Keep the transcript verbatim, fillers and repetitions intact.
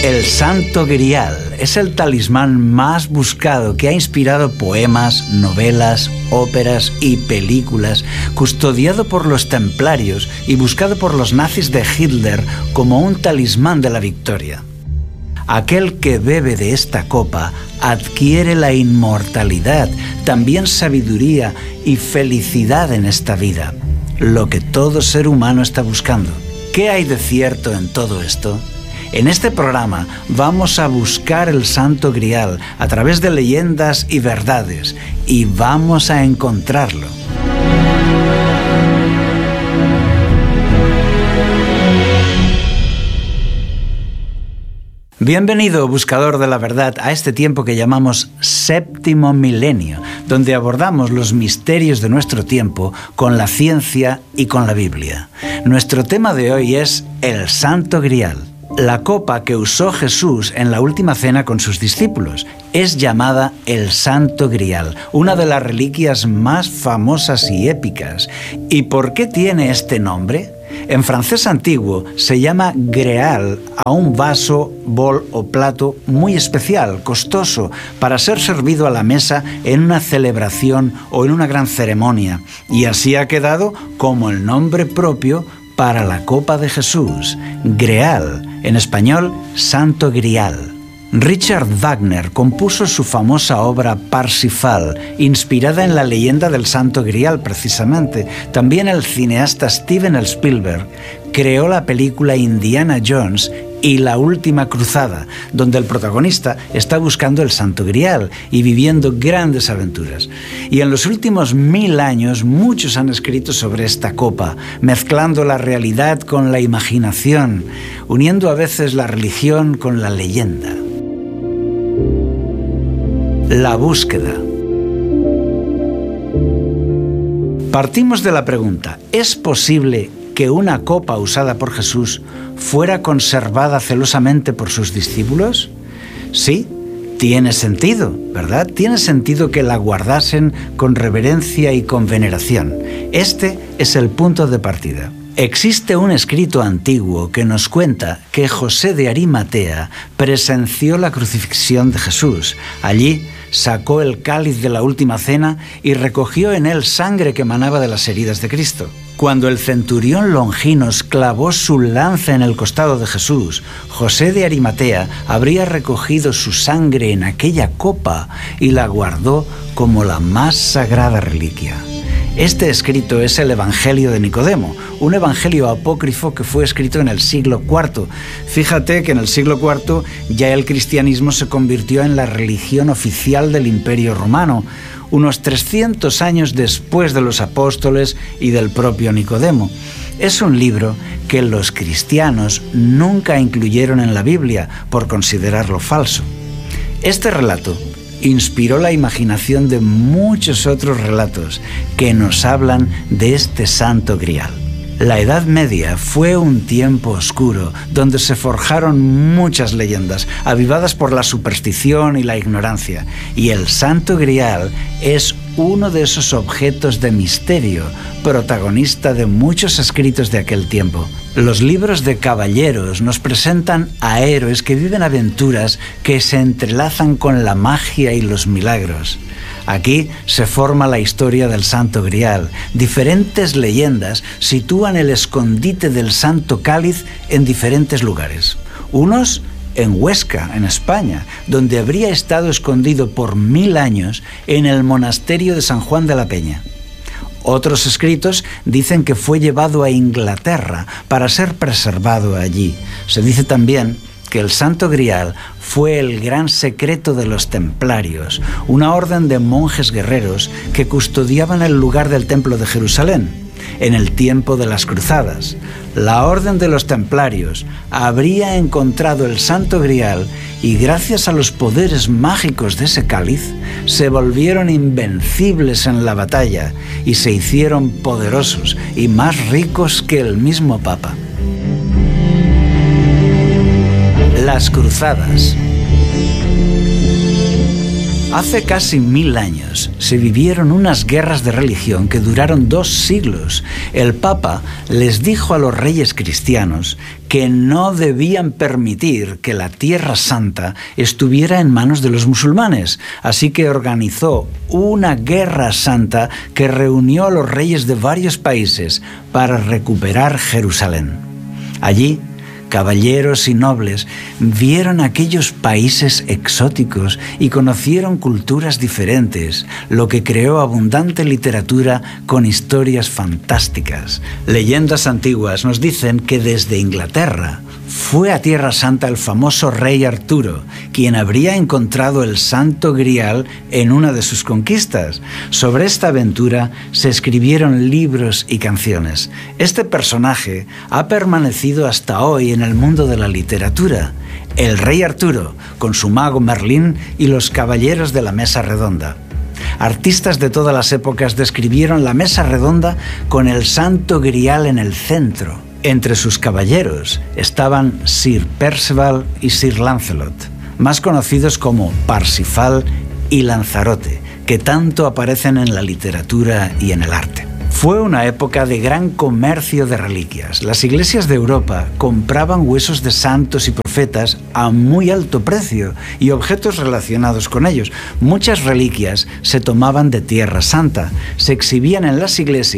El Santo Grial es el talismán más buscado que ha inspirado poemas, novelas, óperas y películas, custodiado por los templarios y buscado por los nazis de Hitler como un talismán de la victoria. Aquel que bebe de esta copa adquiere la inmortalidad, también sabiduría y felicidad en esta vida, lo que todo ser humano está buscando. ¿Qué hay de cierto en todo esto? En este programa vamos a buscar el Santo Grial a través de leyendas y verdades, y vamos a encontrarlo. Bienvenido, buscador de la verdad, a este tiempo que llamamos Séptimo Milenio, donde abordamos los misterios de nuestro tiempo con la ciencia y con la Biblia. Nuestro tema de hoy es el Santo Grial. La copa que usó Jesús en la última cena con sus discípulos es llamada el Santo Grial, una de las reliquias más famosas y épicas. ¿Y por qué tiene este nombre? En francés antiguo se llama greal a un vaso, bol o plato muy especial, costoso, para ser servido a la mesa en una celebración o en una gran ceremonia. Y así ha quedado como el nombre propio para la copa de Jesús, Greal, en español, Santo Grial. Richard Wagner compuso su famosa obra Parsifal, inspirada en la leyenda del Santo Grial precisamente. También el cineasta Steven Spielberg creó la película Indiana Jones y la Última Cruzada, donde el protagonista está buscando el Santo Grial y viviendo grandes aventuras. Y en los últimos mil años muchos han escrito sobre esta copa, mezclando la realidad con la imaginación, uniendo a veces la religión con la leyenda. La búsqueda. Partimos de la pregunta: ¿es posible que una copa usada por Jesús fuera conservada celosamente por sus discípulos? Sí, tiene sentido, ¿verdad? Tiene sentido que la guardasen con reverencia y con veneración. Este es el punto de partida. Existe un escrito antiguo que nos cuenta que José de Arimatea presenció la crucifixión de Jesús. Allí sacó el cáliz de la última cena y recogió en él sangre que emanaba de las heridas de Cristo. Cuando el centurión Longinos clavó su lanza en el costado de Jesús, José de Arimatea habría recogido su sangre en aquella copa y la guardó como la más sagrada reliquia. Este escrito es el Evangelio de Nicodemo, un evangelio apócrifo que fue escrito en el siglo cuarto. Fíjate que en el siglo cuarto ya el cristianismo se convirtió en la religión oficial del Imperio Romano, unos trescientos años después de los apóstoles y del propio Nicodemo. Es un libro que los cristianos nunca incluyeron en la Biblia por considerarlo falso. Este relato inspiró la imaginación de muchos otros relatos que nos hablan de este Santo Grial. La Edad Media fue un tiempo oscuro donde se forjaron muchas leyendas avivadas por la superstición y la ignorancia, y el Santo Grial es uno de esos objetos de misterio, protagonista de muchos escritos de aquel tiempo. Los libros de caballeros nos presentan a héroes que viven aventuras que se entrelazan con la magia y los milagros. Aquí se forma la historia del Santo Grial. Diferentes leyendas sitúan el escondite del Santo Cáliz en diferentes lugares. Unos en Huesca, en España, donde habría estado escondido por mil años en el monasterio de San Juan de la Peña. Otros escritos dicen que fue llevado a Inglaterra para ser preservado allí. Se dice también que el Santo Grial fue el gran secreto de los templarios, una orden de monjes guerreros que custodiaban el lugar del Templo de Jerusalén en el tiempo de las cruzadas. La orden de los templarios habría encontrado el Santo Grial y gracias a los poderes mágicos de ese cáliz se volvieron invencibles en la batalla y se hicieron poderosos y más ricos que el mismo Papa. Las cruzadas. Hace casi mil años se vivieron unas guerras de religión que duraron dos siglos. El Papa les dijo a los reyes cristianos que no debían permitir que la Tierra Santa estuviera en manos de los musulmanes, así que organizó una guerra santa que reunió a los reyes de varios países para recuperar Jerusalén. Allí, caballeros y nobles vieron aquellos países exóticos y conocieron culturas diferentes, lo que creó abundante literatura con historias fantásticas. Leyendas antiguas nos dicen que desde Inglaterra fue a Tierra Santa el famoso rey Arturo, quien habría encontrado el Santo Grial en una de sus conquistas. Sobre esta aventura se escribieron libros y canciones. Este personaje ha permanecido hasta hoy en el mundo de la literatura. El rey Arturo, con su mago Merlín y los caballeros de la Mesa Redonda. Artistas de todas las épocas describieron la Mesa Redonda con el Santo Grial en el centro. Entre sus caballeros estaban Sir Perceval y Sir Lancelot, más conocidos como Parsifal y Lanzarote, que tanto aparecen en la literatura y en el arte. Fue una época de gran comercio de reliquias. Las iglesias de Europa compraban huesos de santos y profetas a muy alto precio y objetos relacionados con ellos. Muchas reliquias se tomaban de Tierra Santa, se exhibían en las iglesias